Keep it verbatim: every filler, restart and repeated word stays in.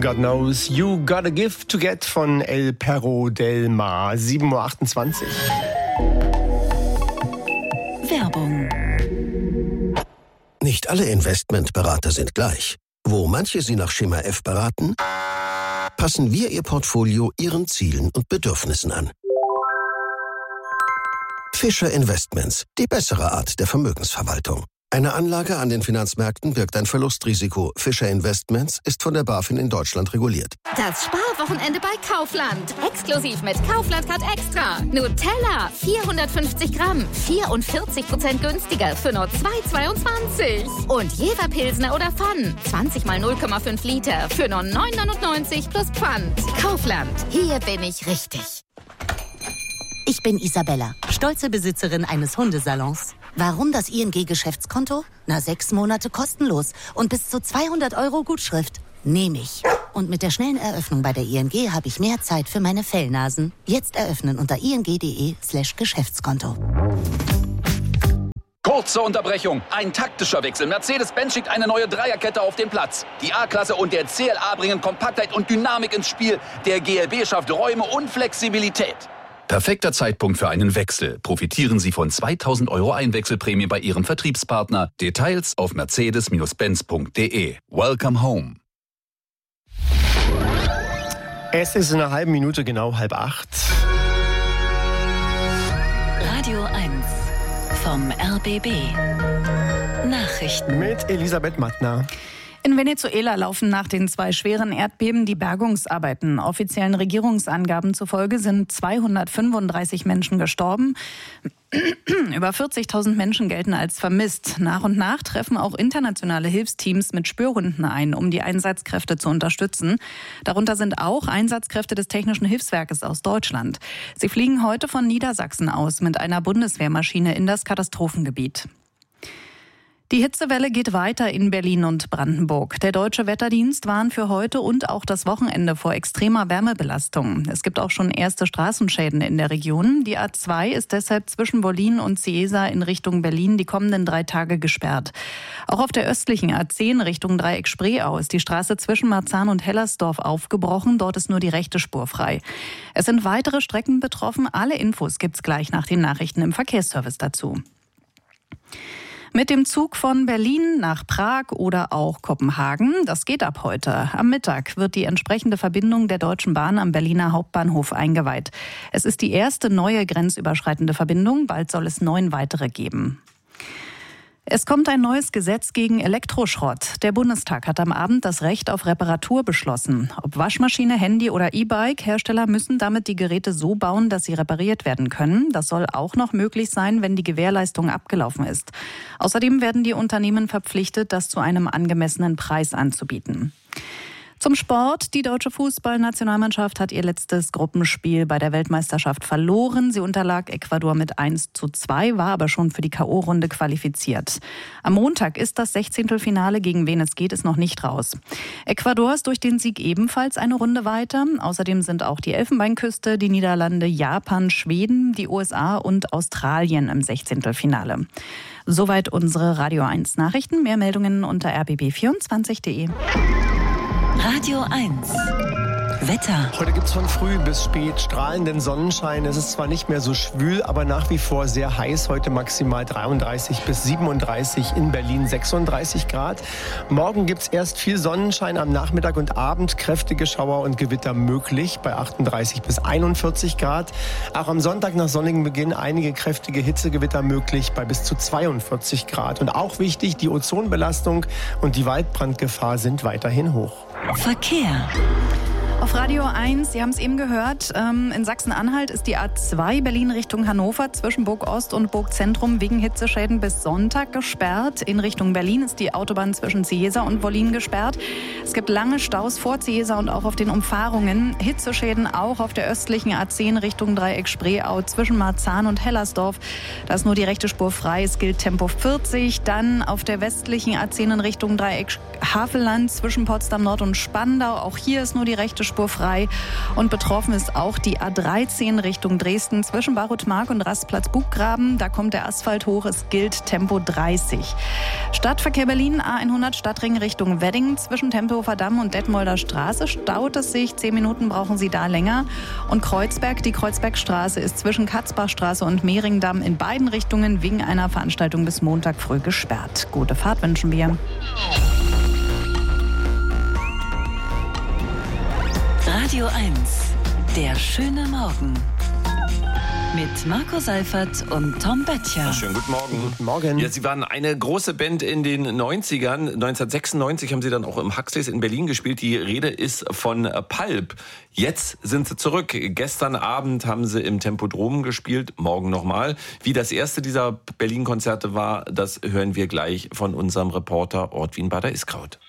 God knows you got a gift to get von El Perro del Mar. sieben Uhr achtundzwanzig. Werbung. Nicht alle Investmentberater sind gleich. Wo manche Sie nach Schema F beraten, passen wir Ihr Portfolio Ihren Zielen und Bedürfnissen an. Fischer Investments, die bessere Art der Vermögensverwaltung. Eine Anlage an den Finanzmärkten birgt ein Verlustrisiko. Fischer Investments ist von der BaFin in Deutschland reguliert. Das Sparwochenende bei Kaufland. Exklusiv mit Kaufland Card Extra. Nutella, vierhundertfünfzig Gramm, vierundvierzig Prozent günstiger für nur zwei Euro zweiundzwanzig. Und Jever Pilsner oder Pfann, zwanzig mal null Komma fünf Liter für nur neun Euro neunundneunzig plus Pfand. Kaufland, hier bin ich richtig. Ich bin Isabella, stolze Besitzerin eines Hundesalons. Warum das I N G-Geschäftskonto? Na, sechs Monate kostenlos und bis zu zweihundert Euro Gutschrift. Nehme ich. Und mit der schnellen Eröffnung bei der I N G habe ich mehr Zeit für meine Fellnasen. Jetzt eröffnen unter ing.de slash Geschäftskonto. Kurze Unterbrechung. Ein taktischer Wechsel. Mercedes-Benz schickt eine neue Dreierkette auf den Platz. Die A-Klasse und der C L A bringen Kompaktheit und Dynamik ins Spiel. Der G L B schafft Räume und Flexibilität. Perfekter Zeitpunkt für einen Wechsel. Profitieren Sie von zweitausend Euro Einwechselprämie bei Ihrem Vertriebspartner. Details auf mercedes Benz punkt de. Welcome home. Es ist in einer halben Minute genau halb acht. Radio eins vom R B B. Nachrichten mit Elisabeth Mattner. In Venezuela laufen nach den zwei schweren Erdbeben die Bergungsarbeiten. Offiziellen Regierungsangaben zufolge sind zweihundertfünfunddreißig Menschen gestorben. Über vierzigtausend Menschen gelten als vermisst. Nach und nach treffen auch internationale Hilfsteams mit Spürhunden ein, um die Einsatzkräfte zu unterstützen. Darunter sind auch Einsatzkräfte des Technischen Hilfswerkes aus Deutschland. Sie fliegen heute von Niedersachsen aus mit einer Bundeswehrmaschine in das Katastrophengebiet. Die Hitzewelle geht weiter in Berlin und Brandenburg. Der Deutsche Wetterdienst warnt für heute und auch das Wochenende vor extremer Wärmebelastung. Es gibt auch schon erste Straßenschäden in der Region. Die A zwei ist deshalb zwischen Bollin und Cieza in Richtung Berlin die kommenden drei Tage gesperrt. Auch auf der östlichen A zehn Richtung Dreieck Spreeau ist die Straße zwischen Marzahn und Hellersdorf aufgebrochen. Dort ist nur die rechte Spur frei. Es sind weitere Strecken betroffen. Alle Infos gibt's gleich nach den Nachrichten im Verkehrsservice dazu. Mit dem Zug von Berlin nach Prag oder auch Kopenhagen, das geht ab heute. Am Mittag wird die entsprechende Verbindung der Deutschen Bahn am Berliner Hauptbahnhof eingeweiht. Es ist die erste neue grenzüberschreitende Verbindung, bald soll es neun weitere geben. Es kommt ein neues Gesetz gegen Elektroschrott. Der Bundestag hat am Abend das Recht auf Reparatur beschlossen. Ob Waschmaschine, Handy oder E-Bike, Hersteller müssen damit die Geräte so bauen, dass sie repariert werden können. Das soll auch noch möglich sein, wenn die Gewährleistung abgelaufen ist. Außerdem werden die Unternehmen verpflichtet, das zu einem angemessenen Preis anzubieten. Zum Sport. Die deutsche Fußballnationalmannschaft hat ihr letztes Gruppenspiel bei der Weltmeisterschaft verloren. Sie unterlag Ecuador mit eins zu zwei, war aber schon für die K O-Runde qualifiziert. Am Montag ist das Sechzehntelfinale, gegen wen es geht, ist noch nicht raus. Ecuador ist durch den Sieg ebenfalls eine Runde weiter. Außerdem sind auch die Elfenbeinküste, die Niederlande, Japan, Schweden, die U S A und Australien im Sechzehntelfinale. Soweit unsere Radio eins Nachrichten. Mehr Meldungen unter r b b vierundzwanzig punkt de. Radio eins. Wetter. Heute gibt es von früh bis spät strahlenden Sonnenschein. Es ist zwar nicht mehr so schwül, aber nach wie vor sehr heiß. Heute maximal dreiunddreißig bis siebenunddreißig, in Berlin sechsunddreißig Grad. Morgen gibt es erst viel Sonnenschein, am Nachmittag und Abend kräftige Schauer und Gewitter möglich bei achtunddreißig bis einundvierzig Grad. Auch am Sonntag nach sonnigem Beginn einige kräftige Hitzegewitter möglich bei bis zu zweiundvierzig Grad. Und auch wichtig, die Ozonbelastung und die Waldbrandgefahr sind weiterhin hoch. Verkehr. Auf Radio eins, Sie haben es eben gehört, in Sachsen-Anhalt ist die A zwei Berlin Richtung Hannover zwischen Burg Ost und Burg Zentrum wegen Hitzeschäden bis Sonntag gesperrt. In Richtung Berlin ist die Autobahn zwischen Cieza und Wollin gesperrt. Es gibt lange Staus vor Cieza und auch auf den Umfahrungen. Hitzeschäden auch auf der östlichen A zehn Richtung Dreieck Spreeau zwischen Marzahn und Hellersdorf. Da ist nur die rechte Spur frei, es gilt Tempo vierzig. Dann auf der westlichen A zehn in Richtung Dreieck Havelland zwischen Potsdam Nord und Spandau. Auch hier ist nur die rechte Spur frei. Und betroffen ist auch die A dreizehn Richtung Dresden zwischen Barutmark und Rastplatz Buggraben. Da kommt der Asphalt hoch, es gilt Tempo dreißig. Stadtverkehr Berlin A hundert Stadtring Richtung Wedding zwischen Tempelhof Tempelhofer Damm und Detmolder Straße staut es sich. Zehn Minuten brauchen Sie da länger. Und Kreuzberg, die Kreuzbergstraße ist zwischen Katzbachstraße und Mehringdamm in beiden Richtungen wegen einer Veranstaltung bis Montag früh gesperrt. Gute Fahrt wünschen wir. Radio eins, der schöne Morgen. Mit Marco Seifert und Tom Böttcher. Schönen guten Morgen. Guten Morgen. Ja, Sie waren eine große Band in den neunzigern. neunzehnhundertsechsundneunzig haben Sie dann auch im Huxleys in Berlin gespielt. Die Rede ist von Pulp. Jetzt sind Sie zurück. Gestern Abend haben Sie im Tempodrom gespielt, morgen nochmal. Wie das erste dieser Berlin-Konzerte war, das hören wir gleich von unserem Reporter Ortwin Bader-Iskraut.